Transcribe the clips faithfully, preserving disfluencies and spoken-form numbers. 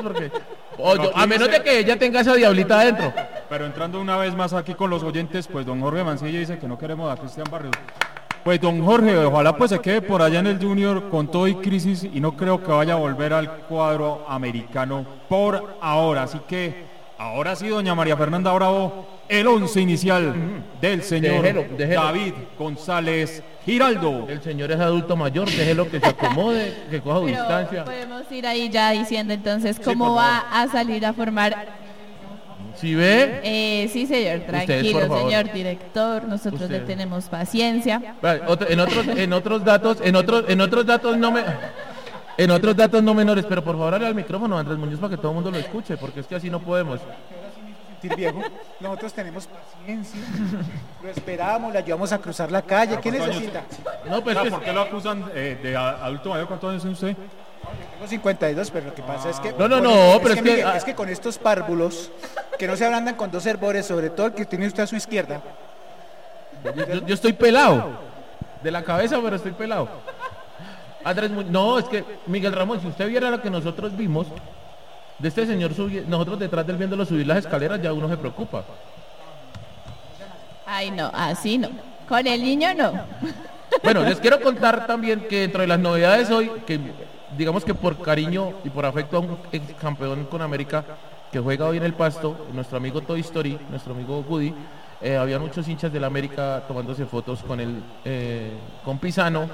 porque... O yo- a menos de que ella tenga esa diablita adentro. Pero entrando una vez más aquí con los oyentes, pues don Jorge Mancilla dice que no queremos a Cristian Barrios. Pues don Jorge, ojalá pues se quede por allá en el Junior con todo y crisis y no creo que vaya a volver al cuadro americano por ahora. Así que ahora sí, doña María Fernanda Bravo, el once inicial del señor Déjelo, déjelo. David González Giraldo. El señor es adulto mayor, déjelo que se acomode, que coja Pero distancia. podemos ir ahí ya diciendo entonces cómo por va a salir a formar. Si ve, Eh, sí, señor, Ustedes, tranquilo, por favor. señor director, nosotros Ustedes. le tenemos paciencia. vale, otro- en otros, en otros datos, en otros, en otros datos no me, en otros datos no menores, pero por favor hable al micrófono, Andrés Muñoz, para que todo el mundo lo escuche, porque es que así no podemos. Sentir viejo. Nosotros tenemos paciencia. Lo esperamos, le ayudamos a cruzar la calle. ¿Qué ¿Cuántos necesita? No, pues O sea, que- ¿por qué lo acusan eh, de a- adulto mayor? ¿Cuántos años tiene usted? Tengo cincuenta y dos, pero lo que pasa es que... No, no, por- no, pero es que- Miguel, es que con estos párvulos, que no se ablandan con dos herbores, sobre todo el que tiene usted a su izquierda, yo, yo- yo estoy pelado, de la cabeza, pero estoy pelado. Andrés Muñoz, no, es que Miguel Ramón, si usted viera lo que nosotros vimos, de este señor subi- nosotros detrás del viéndolo subir las escaleras, ya uno se preocupa. Ay, no, así no. Con el niño no. Bueno, les quiero contar también que dentro de las novedades hoy, que digamos que por cariño y por afecto a un ex campeón con América que juega hoy en el Pasto, nuestro amigo Toy Story, nuestro amigo Woody, eh, había muchos hinchas del América tomándose fotos con el eh, con Pisano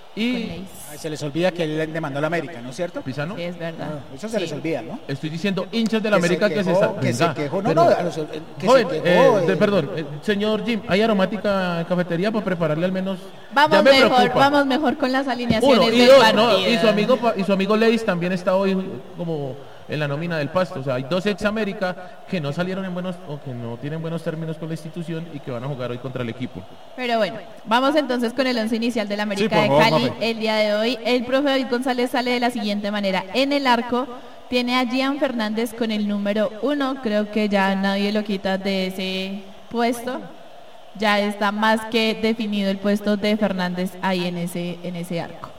y ay, se les olvida que él demandó a la América, ¿no es cierto? Pisano. Sí, es verdad. Ah, eso se Sí. les olvida, ¿no? Estoy diciendo hinchas del Que América se que se quejó, está que se venga, quejó, no, pero- no, a los- el- que Joven, se quejó, eh, de- eh, perdón, eh, señor Jim, ¿hay aromática en cafetería para prepararle al menos? Vamos Ya me mejor, preocupa. vamos mejor con las alineaciones Uno, y del dos, partido. no, y su amigo pa- y su amigo Leis también está hoy como en la nómina del Pasto. O sea, hay dos ex América que no salieron en buenos o que no tienen buenos términos con la institución y que van a jugar hoy contra el equipo. Pero bueno, vamos entonces con el once inicial del América Sí, de por favor, Cali Mafe. el día de hoy. El profe David González sale de la siguiente manera. En el arco tiene a Gian Fernández con el número uno. Creo que ya nadie lo quita de ese puesto. Ya está más que definido el puesto de Fernández ahí en ese, en ese arco.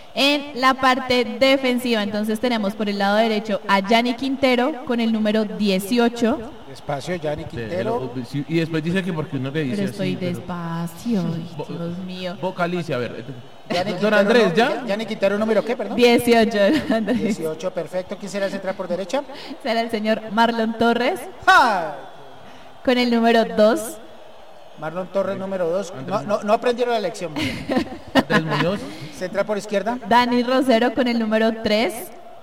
En la parte defensiva, entonces tenemos por el lado derecho a Yanni Quintero con el número dieciocho. Despacio, Yanni De- Quintero. de- sí, y después dice que porque uno le dice Pero estoy así, pero- despacio, ay, Vo- Dios mío. Vocalice, a ver. Yanni Don Quintero, Andrés, no, ¿ya? Yanni Quintero, número qué, perdón? dieciocho, Andrés. dieciocho, perfecto. ¿Quién será el central por derecha? Será el señor Marlon Torres ¡Ja! con el número dos. Marlon Torres, número dos. No, no, no aprendieron la lección. Miguel. Andrés Muñoz. Central por izquierda, Dani Rosero con el número tres.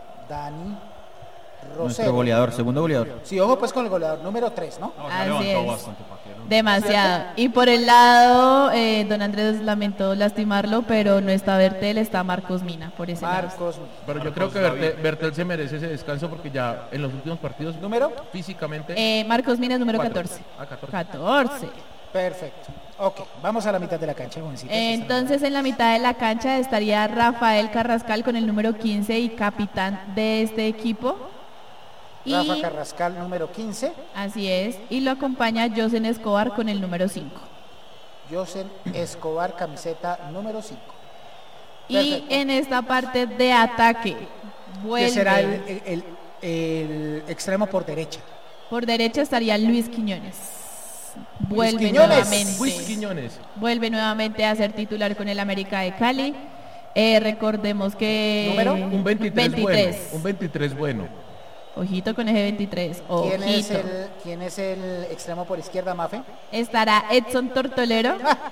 Dani Nuestro Rosero. goleador, segundo goleador. Sí, ojo pues con el goleador, número tres, ¿no? No, se ha Así levantado es. bastante, ¿para qué? Demasiado. Y por el lado, eh, don Andrés lamentó lastimarlo, pero no está Bertel, está Marcos Mina por ese lado. Marcos. Pero yo creo que Bertel, Bertel se merece ese descanso porque ya en los últimos partidos ¿Número? físicamente Eh, Marcos Mina es número Cuatro. catorce. Ah, catorce. catorce. Perfecto. Ok, vamos a la mitad de la cancha, jovencitas. Entonces en la mitad de la cancha estaría Rafael Carrascal con el número quince y capitán de este equipo. Y Rafa Carrascal, número quince. así es, y lo acompaña Josen Escobar con el número cinco. Josen Escobar, camiseta número cinco. Y Perfecto. en esta parte de ataque ¿Qué será el, vuelve. el- el- el extremo por derecha? Por derecha estaría Luis Quiñones. Vuelve Quiñones. nuevamente. Luis Quiñones. Vuelve nuevamente a ser titular con el América de Cali. Eh, recordemos que ¿Número? Un veintitrés, bueno. Un veintitrés bueno. Ojito con ese veintitrés. ¿Quién es, Ojito. el, ¿Quién es el extremo por izquierda, Mafe? Estará Edson Tortolero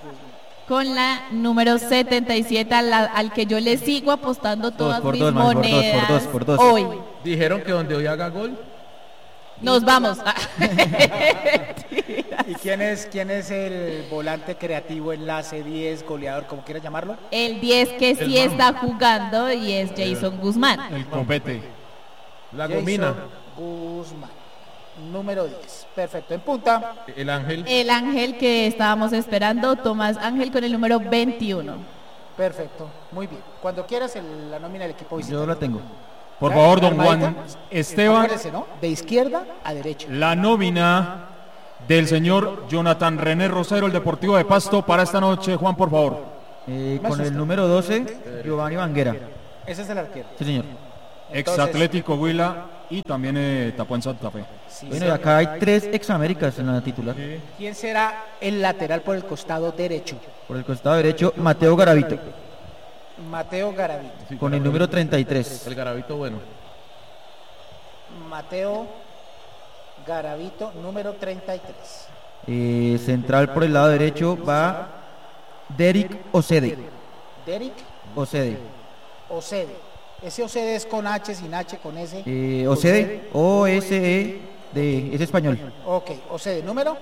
con la número setenta y siete al, al que yo le sigo apostando todas por mis dos, mami, por dos, por monedas dos, por dos. hoy. Dijeron que donde hoy haga gol, Nos vamos. ¿Y quién es, quién es el volante creativo, enlace diez, goleador, como quieras llamarlo? El diez que sí El está jugando y es Jason Guzmán. El compete. la Jason gomina, Guzmán, número diez. Perfecto, en punta. el ángel. El ángel que estábamos esperando, Tomás Ángel con el número veintiuno. Perfecto, muy bien. Cuando quieras el- la nómina del equipo visitante. Yo la tengo. Por favor, don Armadita. Juan Esteban, Acuérdese, ¿no? De izquierda a derecha. la nómina del señor Jonathan René Rosero, el Deportivo de Pasto, para esta noche. Juan, por favor. Eh, Me con el asusta. número doce, Giovanni Banguera. Ese es el arquero. Sí, señor. Ex Entonces- Atlético Huila, y también eh, tapó en Santa Fe. Sí, Bueno, y señor. acá hay tres examéricas en la titular. ¿Quién será el lateral por el costado derecho? Por el costado derecho, Mateo Garavito, Mateo Garavito. Sí, con el Garavito. número treinta y tres. El Garavito, bueno. Mateo Garavito, número treinta y tres. Eh, central por el lado derecho va Derek Ocede. Derek Ocede. Ocede. Ese Ocede es con H, sin H, con S. Eh, Ocede, O S E, de, es español. Ok, Ocede, número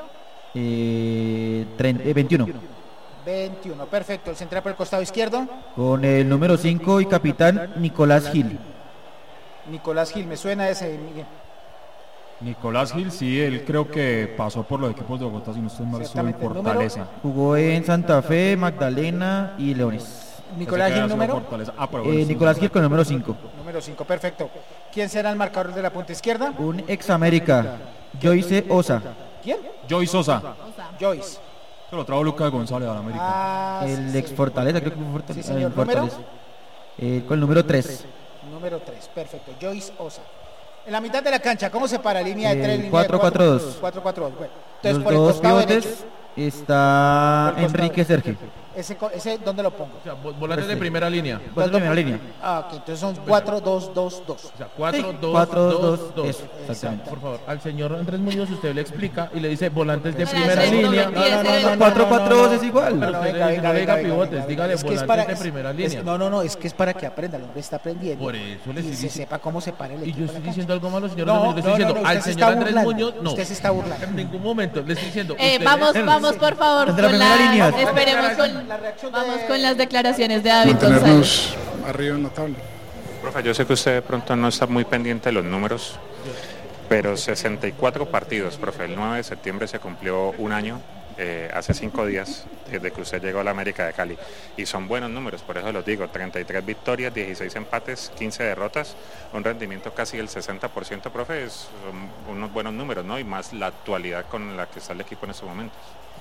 Eh, trein- eh, veintiuno. veintiuno. Perfecto. El central por el costado izquierdo. Con el número cinco y capitán Nicolás Gil. Nicolás Gil, me suena ese, Miguel. Nicolás Gil, sí, él creo que pasó por los equipos de Bogotá, si no estoy mal, estuvo en Exactamente, el número- Fortaleza. Jugó en Santa Fe, Magdalena y Leones. Nicolás Ese que Gil, había sido número Fortaleza. Ah, pero bueno, Eh, sí, Nicolás sí. Gil con el número cinco. número cinco. Perfecto. ¿Quién será el marcador de la punta izquierda? Un ex América, Joyce Osa. ¿Quién? Joey Sosa, Joyce. se lo trajo Lucas González a la América. Ah, El sí, ex sí. Fortaleza, creo que fue Fortaleza. Sí, señor. en Fortaleza. Eh, con el número tres. Número tres. Perfecto. Joyce Osa. En la mitad de la cancha, ¿cómo se para? Línea de Eh, tres, línea de cuatro, cuatro, dos. cuatro, cuatro, dos. Bueno, entonces Los por el dos costado pivotes derecho, está Por el costado. Enrique Sergio. ese, co- ese, ¿dónde lo pongo? O sea, vo- volantes de primera línea. Pues de primera línea. Ah, ok, entonces son cuatro, dos, dos, dos. O sea, cuatro, Sí, dos, cuatro, dos, dos, dos. eso, exactamente. Por favor, al señor Andrés Muñoz usted le explica y le dice volantes de Para primera hacer línea. doble pies, no, no, cuatro, cuatro, dos es igual. Pero No, usted venga, le dice, venga, no le diga venga, pivotes, venga, dígale es que es volantes para- de es- primera es- línea. No, no, no, es que es para que aprenda, el hombre está aprendiendo. Por eso le y estoy se diciendo. sepa cómo se para el Y equipo. yo en estoy la diciendo algo malo, señor No, Andrés Muñoz. Le estoy no, no, diciendo no, al usted se señor está Andrés burlando. Muñoz, no. Usted se está burlando. En ningún momento le estoy diciendo. Eh, usted vamos, es- vamos por favor Desde la con primera la- línea. esperemos con, La reacción de- vamos con las declaraciones de David González. mantenernos arriba en la tabla. Profe, yo sé que usted de pronto no está muy pendiente de los números, pero sesenta y cuatro partidos, profe. El nueve de septiembre se cumplió un año, eh, hace cinco días, desde que usted llegó a la América de Cali. Y son buenos números, por eso los digo, treinta y tres victorias, dieciséis empates, quince derrotas, un rendimiento casi del sesenta por ciento, profe, es, son unos buenos números, ¿no? Y más la actualidad con la que está el equipo en estos momentos.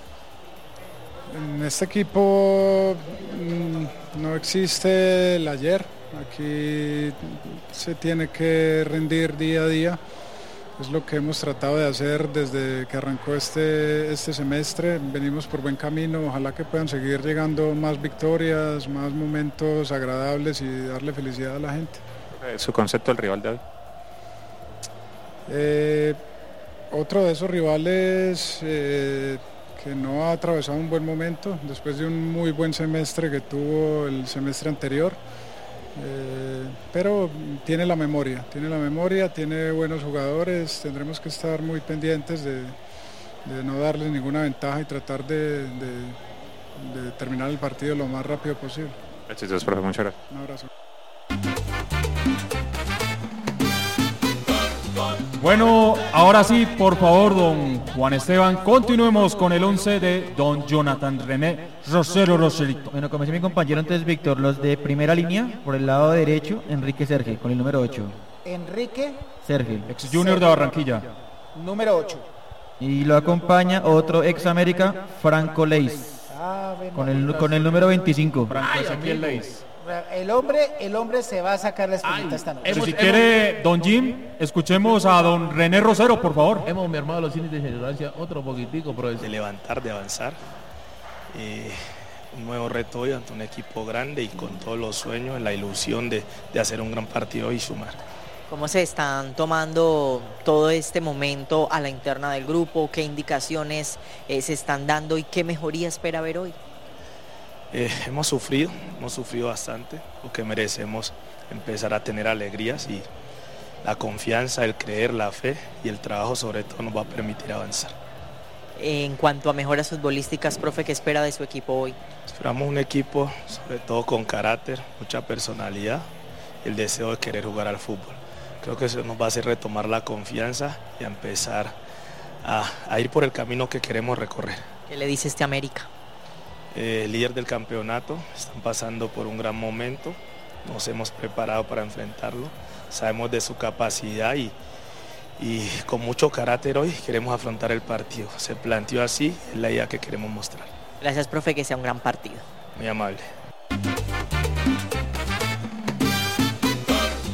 En este equipo mm, no existe el ayer, aquí se tiene que rendir día a día, es lo que hemos tratado de hacer desde que arrancó este, este semestre, venimos por buen camino, ojalá que puedan seguir llegando más victorias, más momentos agradables y darle felicidad a la gente. Profe, ¿su concepto del rival de hoy? Eh, otro de esos rivales eh, que no ha atravesado un buen momento después de un muy buen semestre que tuvo el semestre anterior, eh, pero tiene la memoria, tiene la memoria, tiene buenos jugadores, tendremos que estar muy pendientes de, de no darles ninguna ventaja y tratar de, de- de terminar el partido lo más rápido posible. Gracias, profe, muchas gracias. Un abrazo. Bueno, ahora sí, por favor, don Juan Esteban, continuemos con el once de don Jonathan René Rosero Roserito. Bueno, como dice mi compañero antes, Víctor, los de primera línea, por el lado derecho, Enrique Sergio, con el número ocho. Enrique, Sergio. Ex Junior de Barranquilla. número ocho. Y lo acompaña otro ex América, Franco Leis, Ave con María. el, con el número veinticinco. Franco Ezequiel Leis. El hombre, el hombre se va a sacar la espinita esta noche. hemos- Si quiere, don Jim, escuchemos a don René Rosero, por favor. Hemos mermado los índices de ignorancia otro poquitico, de profesor. levantar, de avanzar. Eh, un nuevo reto hoy ante un equipo grande y con todos los sueños, la ilusión de, de hacer un gran partido y sumar. ¿Cómo se están tomando todo este momento a la interna del grupo? ¿Qué indicaciones eh, se están dando y qué mejoría espera ver hoy? Eh, hemos sufrido, hemos sufrido bastante, lo que merecemos empezar a tener alegrías y la confianza, el creer, la fe y el trabajo sobre todo nos va a permitir avanzar. En cuanto a mejoras futbolísticas, profe, ¿qué espera de su equipo hoy? Esperamos un equipo sobre todo con carácter, mucha personalidad y el deseo de querer jugar al fútbol. Creo que eso nos va a hacer retomar la confianza y a empezar a, a ir por el camino que queremos recorrer. ¿Qué le dice este América? Eh, líder del campeonato, están pasando por un gran momento, nos hemos preparado para enfrentarlo, sabemos de su capacidad y, y con mucho carácter hoy queremos afrontar el partido. Se planteó así, es la idea que queremos mostrar. Gracias, profe, que sea un gran partido. Muy amable. Muy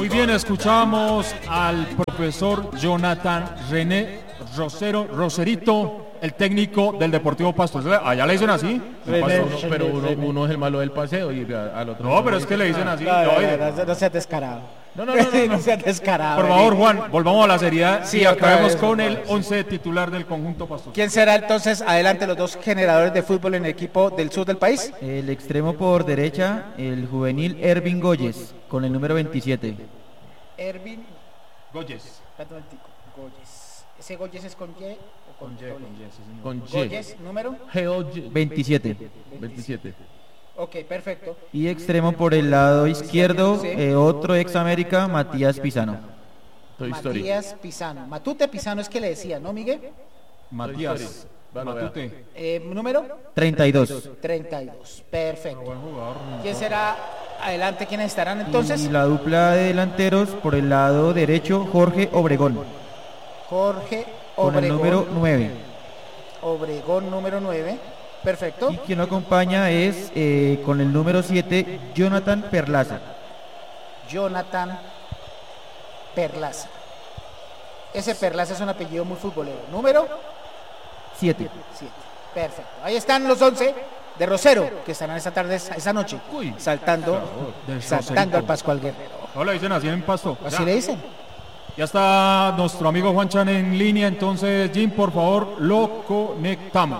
Muy bien, escuchamos al profesor Jonathan René Rosero, Roserito, el técnico del Deportivo Pasto. Allá le dicen así. René, uno, pero uno, uno es el malo del paseo y al otro. No, pero es que le dicen así. No, no, no, no, no, no seas descarado. No, no, no, no, no. No seas descarado. Por favor, Juan, volvamos a la seriedad Sí, y otra acabemos vez, con otra el vez. once titular del conjunto Pasto. ¿Quién será entonces adelante los dos generadores de fútbol en el equipo del sur del país? El extremo por derecha, el juvenil Ervin Goyes, con el número veintisiete. Ervin Goyes. Perdón, tico, Goyes. ¿Ese Goyes es con Y o con, Con Y, doble? con Y, sí, señor. Con Y. Goyes, número. G O Y veintisiete. veintisiete. Ok, perfecto. Y extremo por el lado izquierdo, Sí. eh, otro ex América, Matías Pisano. Toy Story. Matías Pisano. Matute Pisano es que le decía, ¿no, Miguel? Matías. Bueno, vea. Matute. Eh, número treinta y dos. treinta y dos. Perfecto. Buen jugador. ¿Quién será adelante? ¿Quiénes estarán entonces? Y la dupla de delanteros por el lado derecho, Jorge Obregón, Jorge con el Obregón. número nueve. Obregón número nueve. Perfecto. Y quien lo acompaña es, eh, con el número siete, Jonathan Perlaza. Jonathan Perlaza. Ese Perlaza es un apellido muy futbolero. Número siete. siete. Perfecto. Ahí están los once de Rosero que estarán esta tarde, esta noche, Uy. saltando, Del saltando Roserito. al Pascual Guerrero. No le dicen así en Pasto. Así Ya. le dicen. Ya está nuestro amigo Juan Chan en línea, entonces Jim, por favor, lo conectamos.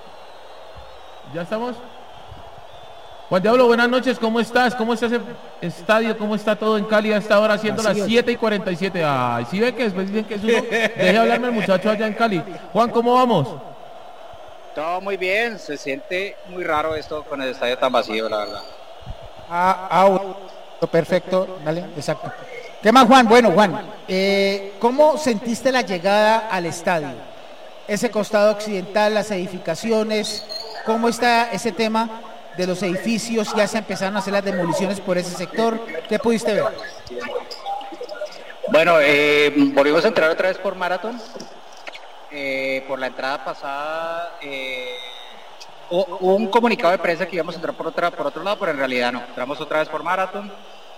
¿Ya estamos? Juan Diablo, buenas noches, ¿cómo estás? ¿Cómo está ese estadio? ¿Cómo está todo en Cali a esta hora, siendo Así las es. siete y cuarenta y siete? Ay, ¿sí ve que después dicen que es uno? Deje hablarme el muchacho allá en Cali. Juan, ¿cómo vamos? Todo muy bien, se siente muy raro esto con el estadio tan vacío, la verdad. Ah, ah, perfecto, dale, exacto. ¿Qué más, Juan? Bueno, Juan, eh, ¿cómo sentiste la llegada al estadio? Ese costado occidental, las edificaciones, ¿cómo está ese tema de los edificios? Ya se empezaron a hacer las demoliciones por ese sector. ¿Qué pudiste ver? Bueno, eh, volvimos a entrar otra vez por Marathon. Eh, por la entrada pasada eh, hubo hubo un comunicado de prensa que íbamos a entrar por otra por otro lado, pero en realidad no. Entramos otra vez por Marathon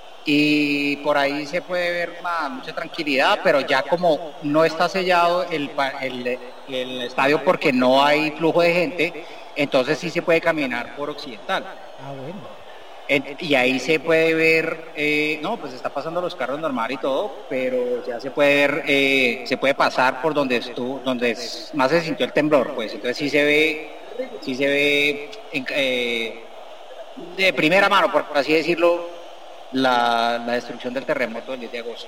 y por ahí se puede ver ma- mucha tranquilidad, pero ya como no está sellado el, pa- el, el estadio porque no hay flujo de gente, entonces sí se puede caminar por Occidental. Ah, bueno. En- y ahí se puede ver, eh, no, pues está pasando los carros normal y todo, pero ya se puede ver, eh, se puede pasar por donde estuvo, donde es- más se sintió el temblor, pues entonces sí se ve, sí se ve en- eh, de primera mano, por, por así decirlo, la, la destrucción del terremoto del diez de agosto.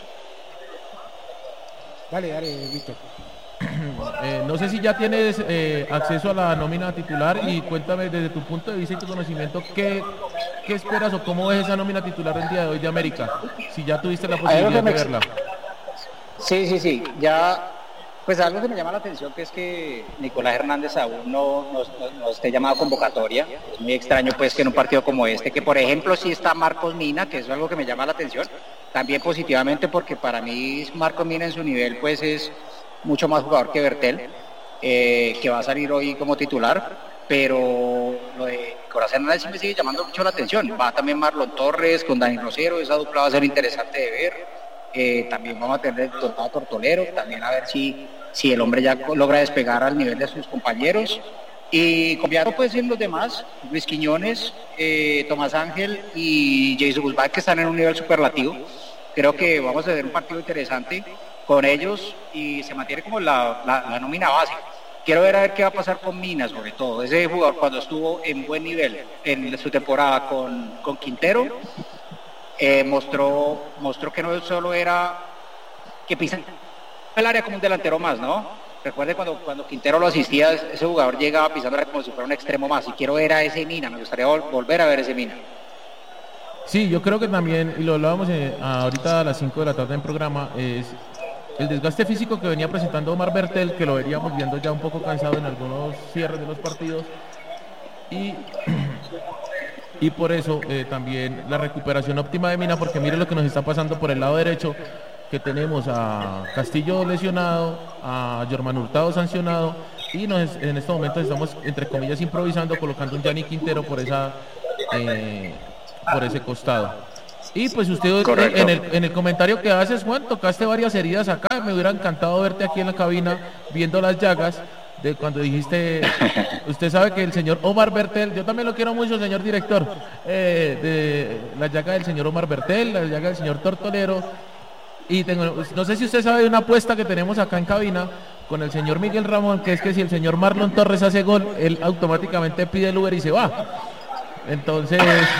Dale, dale, Víctor. Eh, no sé si ya tienes eh, acceso a la nómina titular y cuéntame desde tu punto de vista y tu conocimiento qué, qué esperas o cómo ves esa nómina titular el día de hoy de América, si ya tuviste la Hay algo posibilidad que me de ex- verla. Sí, sí, sí, ya, pues algo que me llama la atención que es que Nicolás Hernández aún no, no, no- no esté llamado a convocatoria. Es muy extraño pues que en un partido como este, que por ejemplo sí está Marcos Mina, que eso es algo que me llama la atención, también positivamente porque para mí Marcos Mina en su nivel pues es mucho más jugador que Bertel, eh, que va a salir hoy como titular, pero lo de Nicolás Hernández sí me sigue llamando mucho la atención. Va también Marlon Torres con Dani Rosero, esa dupla va a ser interesante de ver. Eh, también vamos a tener el Tornado Tortolero, también a ver si, si el hombre ya co- logra despegar al nivel de sus compañeros. Y confiado pues en los demás, Luis Quiñones, eh, Tomás Ángel y Jason Guzmán, que están en un nivel superlativo. Creo que vamos a tener un partido interesante con ellos y se mantiene como la, la, la nómina base. Quiero ver a ver qué va a pasar con Mina, sobre todo. Ese jugador cuando estuvo en buen nivel en su temporada con, con Quintero, eh, mostró, mostró que no solo era que pisa el área como un delantero más, ¿no? Recuerde cuando, cuando Quintero lo asistía, ese jugador llegaba pisando el área como si fuera un extremo más. Y quiero ver a ese Mina, me gustaría vol- volver a ver ese Mina. Sí, yo creo que también, y lo hablábamos eh, ahorita a las cinco de la tarde en programa, es el desgaste físico que venía presentando Omar Bertel, que lo veríamos viendo ya un poco cansado en algunos cierres de los partidos, y, y por eso eh, también la recuperación óptima de Mina, porque mire lo que nos está pasando por el lado derecho, que tenemos a Castillo lesionado, a Germán Hurtado sancionado, y nos, en estos momentos estamos, entre comillas, improvisando, colocando un Gianni Quintero por esa... Eh, por ese costado. Y pues usted Correcto. en el, en el comentario que haces, Juan, tocaste varias heridas acá. Me hubiera encantado verte aquí en la cabina viendo las llagas de cuando dijiste, usted sabe que el señor Omar Bertel, yo también lo quiero mucho, señor director, eh, de la llaga del señor Omar Bertel, la llaga del señor Tortolero. Y tengo, no sé si usted sabe de una apuesta que tenemos acá en cabina con el señor Miguel Ramón, que es que si el señor Marlon Torres hace gol, él automáticamente pide el Uber y se va. Entonces...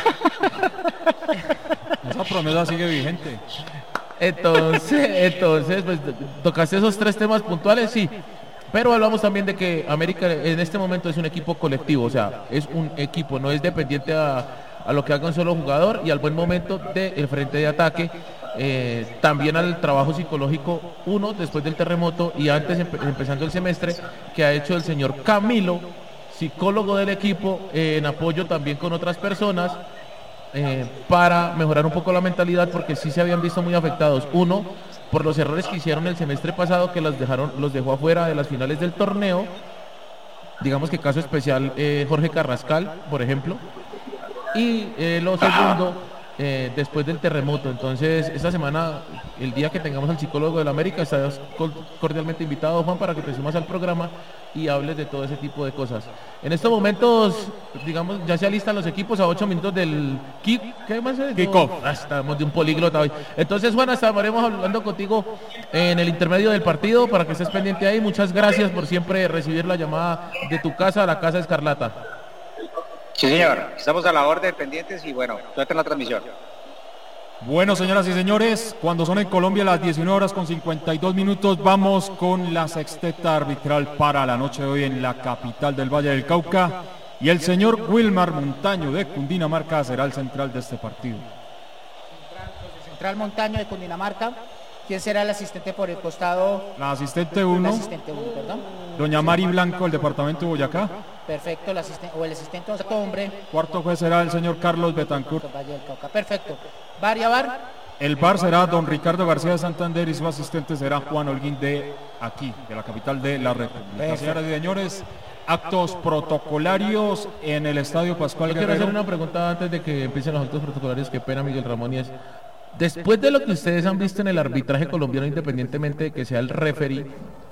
Esa promesa sigue vigente. Entonces, entonces, pues tocaste esos tres temas puntuales, sí. Pero hablamos también de que América en este momento es un equipo colectivo, o sea, es un equipo, no es dependiente a, a lo que haga un solo jugador y al buen momento del frente de ataque, eh, también al trabajo psicológico, uno, después del terremoto y antes, empe empezando el semestre, que ha hecho el señor Camilo, psicólogo del equipo, eh, en apoyo también con otras personas, eh, para mejorar un poco la mentalidad, porque sí se habían visto muy afectados. Uno, por los errores que hicieron el semestre pasado, que los dejaron, los dejó afuera de las finales del torneo. Digamos que caso especial eh, Jorge Carrascal, por ejemplo. Y eh, lo segundo, eh, después del terremoto. Entonces, esta semana, el día que tengamos al psicólogo del América, estás cordialmente invitado, Juan, para que te sumas al programa y hables de todo ese tipo de cosas. En estos momentos, digamos, ya se alistan los equipos a ocho minutos del kick. ¿Qué más es? Kickoff. No, ah, estamos de un políglota hoy. Entonces, Juan, estaremos hablando contigo en el intermedio del partido para que estés pendiente ahí. Muchas gracias por siempre recibir la llamada de tu casa, la Casa Escarlata. Sí, señor. Estamos a la orden, pendientes y bueno, suerte en la transmisión. Bueno, señoras y señores, cuando son en Colombia las diecinueve horas con cincuenta y dos minutos, vamos con la sexteta arbitral para la noche de hoy en la capital del Valle del Cauca. Y el señor Wilmar Montaño de Cundinamarca será el central de este partido. Central Montaño de Cundinamarca. ¿Quién será el asistente por el costado? La asistente uno, El asistente uno, perdón. doña Mari Blanco, el departamento de Boyacá. Perfecto, el asistente, o el asistente otro hombre. Cuarto juez será el señor Carlos Betancourt. Valle del Cauca. Perfecto. ¿Var y avar? El V A R será don Ricardo García de Santander y su asistente será Juan Holguín de aquí, de la capital de la República. Perfecto. Señoras y señores, actos protocolarios en el Estadio Pascual Yo quiero Guerrero. hacer una pregunta antes de que empiecen los actos protocolarios. Qué pena, Miguel Ramón, y es, después de lo que ustedes han visto en el arbitraje colombiano, independientemente de que sea el referee,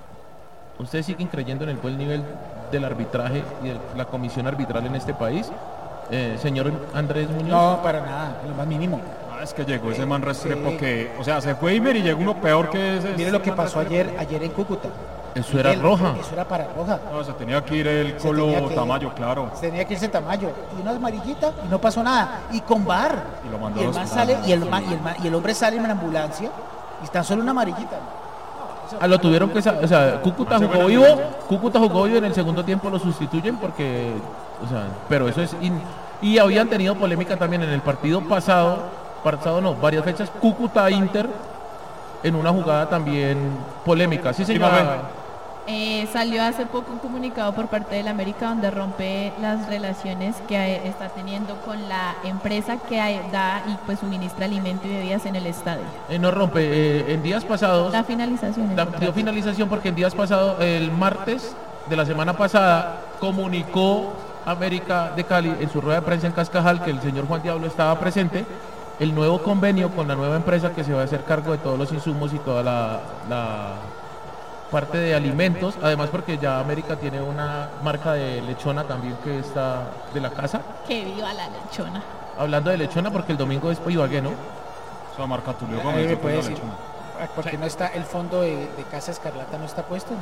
¿ustedes siguen creyendo en el buen nivel del arbitraje y de la comisión arbitral en este país? Eh, señor Andrés Muñoz. No, para nada, en lo más mínimo. Ah, es que llegó ese man Restrepo Sí. que, o sea, se fue Imer y llegó uno peor que ese. Mire lo que pasó ayer, ayer en Cúcuta. Eso era Miguel, roja. Eso era para roja. No, se tenía que ir el Se Colo tenía que ir. Tamayo, claro. Se tenía que irse Tamayo. Y una amarillita y no pasó nada. Y con bar. Y lo mandó Y el al man hospital. sale, y el, man- y, el man- y el hombre sale en la ambulancia y tan solo una amarillita. Ah, lo tuvieron que, sa- o sea, Cúcuta Hace jugó buena vivo, relación. Cúcuta jugó vivo y en el segundo tiempo lo sustituyen porque, o sea, pero eso es in- y habían tenido polémica también en el partido pasado, pasado no, varias fechas, Cúcuta Inter en una jugada también polémica. Sí, señora. Eh, salió hace poco un comunicado por parte del América donde rompe las relaciones que eh, está teniendo con la empresa que eh, da y pues suministra alimento y bebidas en el estadio. Eh, no rompe, eh, en días pasados La finalización. la- dio finalización porque en días pasados, el martes de la semana pasada, comunicó América de Cali en su rueda de prensa en Cascajal, que el señor Juan Diablo estaba presente, el nuevo convenio con la nueva empresa que se va a hacer cargo de todos los insumos y toda la, la parte de alimentos, además porque ya América tiene una marca de lechona también que está de la casa. Que viva la lechona. Hablando de lechona, porque el domingo es Ibagué, ¿no? Esa marca Tulio Ahí Gómez. me puede la decir. lechona. Ah, porque no está el fondo de, de Casa Escarlata, no está puesto.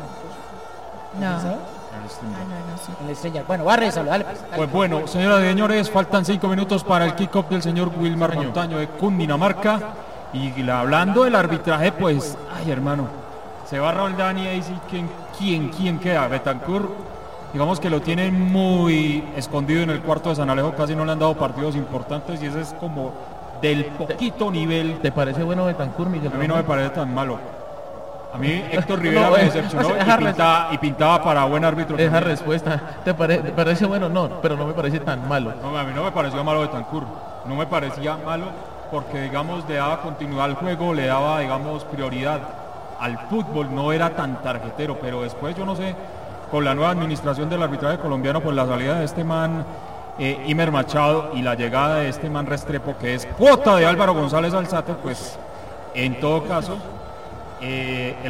¿No? No. ¿No sabe? El stream. Ah, no, no, sí. En la estrella. Bueno, va a revisarlo, dale, pues, dale. Pues bueno, señoras y señores, faltan cinco minutos para el kick-off del señor Wilmar Señor. Montaño de Cundinamarca. Y la- hablando del arbitraje, pues, ay hermano, se va Roldán y ahí sí, ¿quién, quién, quién queda? Betancourt, digamos que lo tienen muy escondido en el cuarto de San Alejo, casi no le han dado partidos importantes y ese es como del poquito nivel. ¿Te parece bueno Betancourt, Miguel? A mí no me Ramón? parece tan malo. A mí Héctor Rivera No, me eh, decepcionó esa y pintaba, y pintaba para buen árbitro. Esa también. respuesta, ¿te, pare- te parece bueno? No, pero no me parece tan malo. No, a mí no me pareció malo Betancourt, no me parecía malo porque digamos le daba continuidad al juego, le daba digamos prioridad al fútbol, no era tan tarjetero, pero después yo no sé, con la nueva administración del arbitraje colombiano, pues la salida de este man eh, Imer Machado y la llegada de este man Restrepo, que es cuota de Álvaro González Alzate, pues en todo caso, eh, el